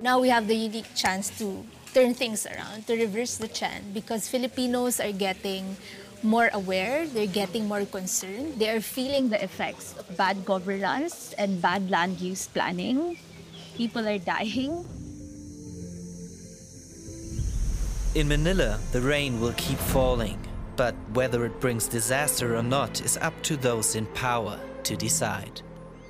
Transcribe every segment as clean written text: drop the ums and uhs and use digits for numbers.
Now we have the unique chance to turn things around, to reverse the trend, because Filipinos are getting more aware, they're getting more concerned, they are feeling the effects of bad governance and bad land use planning. People are dying. In Manila, the rain will keep falling, but whether it brings disaster or not is up to those in power to decide.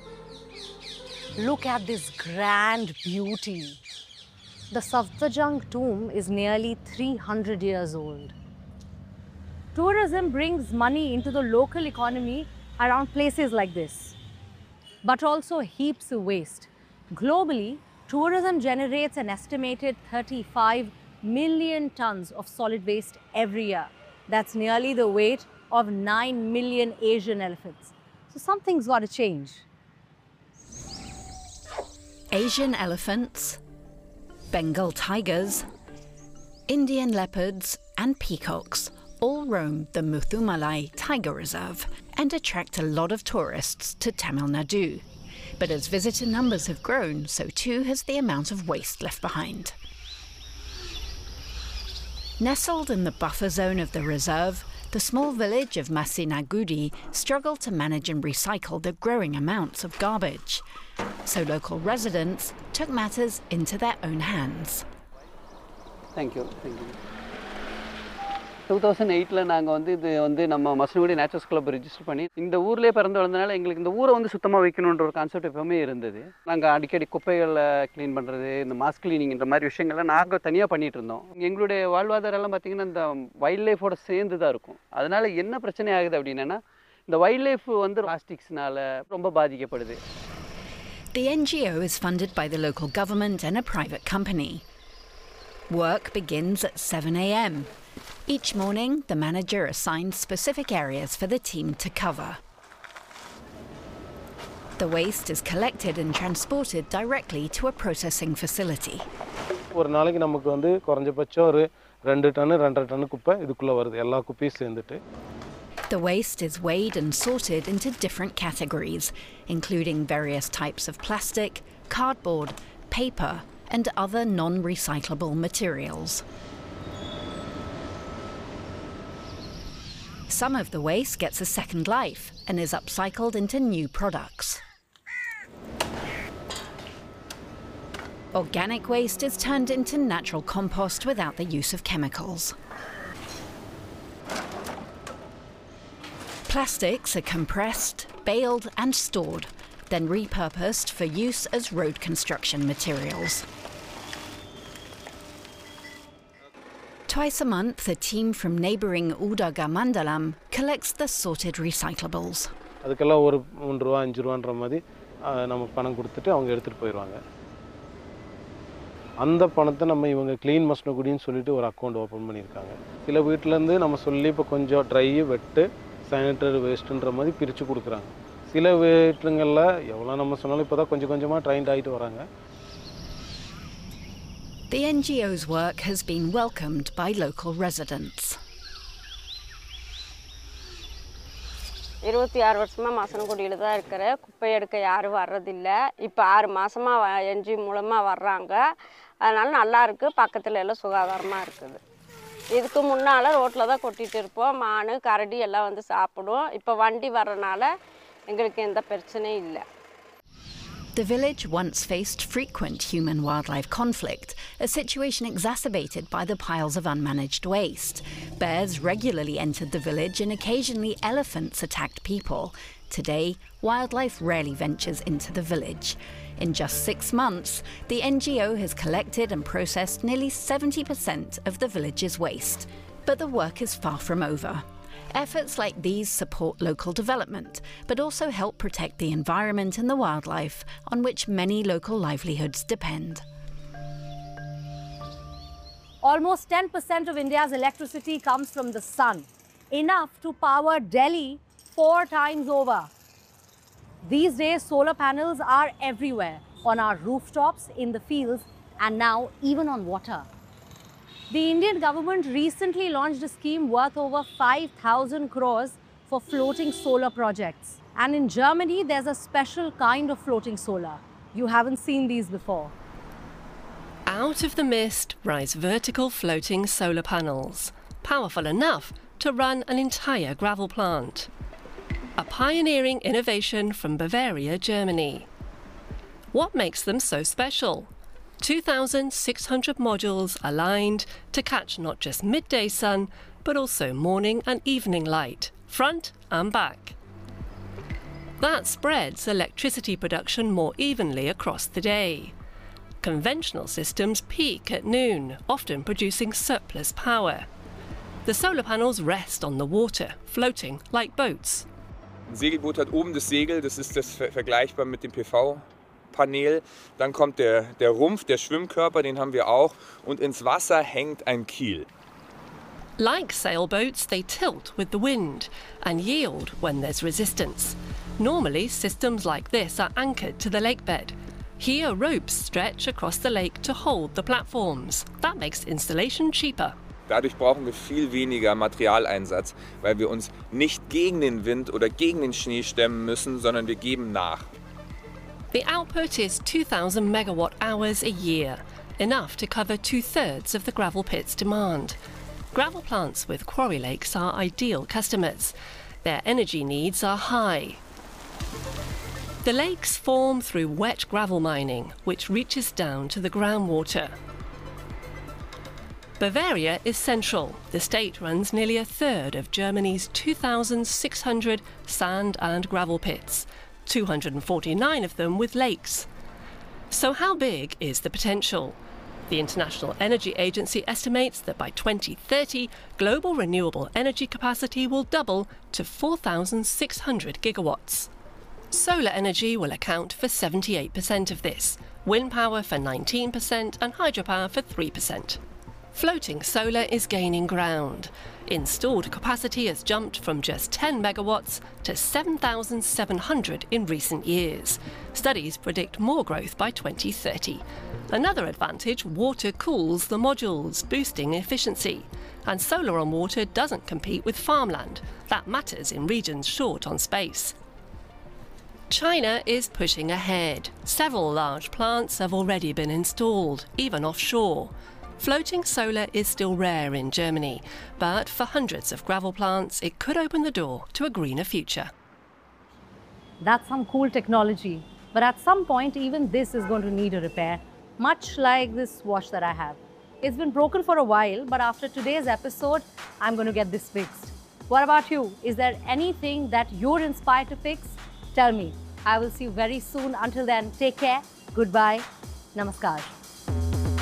Look at this grand beauty. The Safdarjung tomb is nearly 300 years old. Tourism brings money into the local economy around places like this, but also heaps of waste. Globally, tourism generates an estimated 35 million tons of solid waste every year. That's nearly the weight of 9 million Asian elephants. So something's got to change. Asian elephants, Bengal tigers, Indian leopards and peacocks all roam the Muthumalai Tiger Reserve and attract a lot of tourists to Tamil Nadu. But as visitor numbers have grown, so too has the amount of waste left behind. Nestled in the buffer zone of the reserve, the small village of Masinagudi struggle to manage and recycle the growing amounts of garbage. So local residents took matters into their own hands. Thank you. 2008ல நாங்க இது நம்ம Masinagudi nature's club register பண்ணி இந்த ஊர்லயே பிறந்து வளர்ந்தனால எங்களுக்கு இந்த ஊரை சுத்தமா வைக்கணும்ன்ற ஒரு கான்செப்ட் எப்பவுமே இருந்தது. நாங்க அடிக்கடி குப்பைகளை க்ளீன் பண்றது, இந்த மாஸ் கிளீனிங்ன்ற மாதிரி விஷயங்களை நாங்க தனியா பண்ணிட்டு இருந்தோம். எங்களுடைய வாழ்வாதாரம் எல்லாம் பாத்தீங்கன்னா இந்த வைல்ட் லைஃபோட சேர்ந்து தான் இருக்கும். அதனால என்ன பிரச்சனை ஆகுது அப்படின்னா இந்த வைல்ட் லைஃப் பிளாஸ்டிக்ஸ்னால ரொம்ப பாதிக்கப்படுது. The NGO is funded by the local government and a private company. Work begins at 7 a.m. Each morning, the manager assigns specific areas for the team to cover. The waste is collected and transported directly to a processing facility. ஒரு நாளைக்கு நமக்கு குறைஞ்சபட்சம் ஒரு 2 ton 2.5 ton குப்பை இதுக்குள்ள வருது எல்லா குப்பையும் சேர்ந்துட்டு. The waste is weighed and sorted into different categories, including various types of plastic, cardboard, paper, and other non-recyclable materials. Some of the waste gets a second life and is upcycled into new products. Organic waste is turned into natural compost without the use of chemicals. Plastics are compressed, baled and stored, then repurposed for use as road construction materials. Twice a month, a team from neighbouring Udaga Mandalam collects the sorted recyclables. அதுக்கெல்லாம் ஒரு 3 ரூபா 5 ரூபான்ற மாதிரி நம்ம பணம் கொடுத்துட்டு அவங்க எடுத்துட்டு போயிடுவாங்க. அந்த பணத்தை நம்ம இவங்க க்ளீன் மசனகுடின்னு சொல்லிட்டு ஒரு அக்கௌண்ட் ஓப்பன் பண்ணியிருக்காங்க. சில வீட்டிலேருந்து நம்ம சொல்லி இப்போ கொஞ்சம் ட்ரை வெட்டு சானிட்டரி வேஸ்ட்டுன்ற மாதிரி பிரித்து கொடுக்குறாங்க. சில வீட்டுங்களில் எவ்வளோ நம்ம சொன்னாலும் இப்போ தான் கொஞ்சம் கொஞ்சமாக ட்ரைன்ட் ஆகிட்டு வராங்க. The NGO's work has been welcomed by local residents. 26 வருஷமா மசனகுடியில தான் இருக்கிறேன். குப்பை எடுக்க யாரும் வர்றதில்ல. இப்போ 6 மாசமா NGO மூலமா வர்றாங்க. அதனால நல்லா இருக்கு. பக்கத்துல எல்லாம் சுகாதாரமா இருக்குது. இதுக்கு முன்னால ரோட்ல தான் கொட்டிட்டு இருப்போம். மானு கரடி எல்லாம் சாப்பிடும். இப்போ வண்டி வரனால எங்களுக்கு எந்த பிரச்சனையும் இல்லை. The village once faced frequent human-wildlife conflict, a situation exacerbated by the piles of unmanaged waste. Bears regularly entered the village and occasionally elephants attacked people. Today, wildlife rarely ventures into the village. In just 6 months, the NGO has collected and processed nearly 70% of the village's waste. But the work is far from over. Efforts like these support local development, but also help protect the environment and the wildlife on which many local livelihoods depend. Almost 10% of India's electricity comes from the sun, enough to power Delhi 4 times over. These days, solar panels are everywhere, on our rooftops, in the fields, and now even on water. The Indian government recently launched a scheme worth over 5,000 crores for floating solar projects. And in Germany, there's a special kind of floating solar. You haven't seen these before. Out of the mist rise vertical floating solar panels, powerful enough to run an entire gravel plant. A pioneering innovation from Bavaria, Germany. What makes them so special? 2,600 modules aligned to catch not just midday sun, but also morning and evening light, front and back. That spreads electricity production more evenly across the day. Conventional systems peak at noon, often producing surplus power. The solar panels rest on the water, floating like boats. Ein Segelboot hat oben das Segel, das ist das vergleichbar mit dem PV-Panel. Dann kommt der Rumpf, der Schwimmkörper, den haben wir auch. Und ins Wasser hängt ein Kiel. Like sailboats, they tilt with the wind and yield when there's resistance. Normally, systems like this are anchored to the lakebed. Here, ropes stretch across the lake to hold the platforms. That makes installation cheaper. Dadurch brauchen wir viel weniger Materialeinsatz, weil wir uns nicht gegen den Wind oder gegen den Schnee stemmen müssen, sondern wir geben nach. The output is 2,000 megawatt hours a year, enough to cover 2/3 of the gravel pit's demand. Gravel plants with quarry lakes are ideal customers. Their energy needs are high. The lakes form through wet gravel mining, which reaches down to the groundwater. Bavaria is central. The state runs nearly a third of Germany's 2,600 sand and gravel pits, 249 of them with lakes. So how big is the potential? The International Energy Agency estimates that by 2030, global renewable energy capacity will double to 4,600 gigawatts. Solar energy will account for 78% of this, wind power for 19% and hydropower for 3%. Floating solar is gaining ground. Installed capacity has jumped from just 10 megawatts to 7,700 in recent years. Studies predict more growth by 2030. Another advantage, water cools the modules, boosting efficiency. And solar on water doesn't compete with farmland. That matters in regions short on space. China is pushing ahead. Several large plants have already been installed, even offshore. Floating solar is still rare in Germany, but for hundreds of gravel plants, it could open the door to a greener future. That's some cool technology. But at some point, even this is going to need a repair, much like this watch that I have. It's been broken for a while, but after today's episode, I'm going to get this fixed. What about you? Is there anything that you're inspired to fix? Tell me. I will see you very soon. Until then, take care. Goodbye. Namaskar.